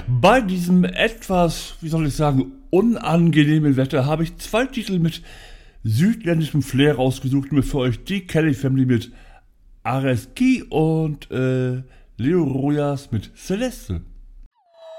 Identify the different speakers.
Speaker 1: Ja, bei diesem etwas, wie soll ich sagen, unangenehmen Wetter habe ich 2 Titel mit südländischem Flair rausgesucht, nur für euch die Kelly Family mit Areski und Leo Rojas mit Celeste.